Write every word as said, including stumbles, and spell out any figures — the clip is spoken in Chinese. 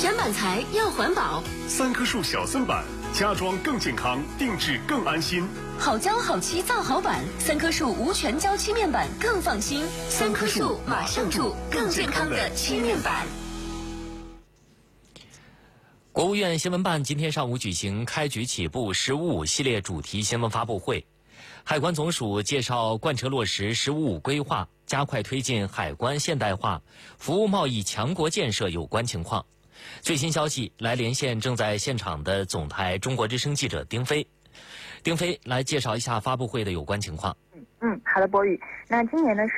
山板材要环保， 三棵树小森板，家装更健康，定制更安心。 好胶好漆造好板，三棵树无全胶漆面板更放心。三棵树马上住，更健康的漆面板。 国务院新闻办今天上午举行开局起步“十五五”系列主题新闻发布会，海关总署介绍贯彻落实“十五五”规划，加快推进海关现代化、服务贸易强国建设有关情况。最新消息，来连线正在现场的总台中国之声记者丁飞。丁飞来介绍一下发布会的有关情况。 嗯，好的，博宇。那今年呢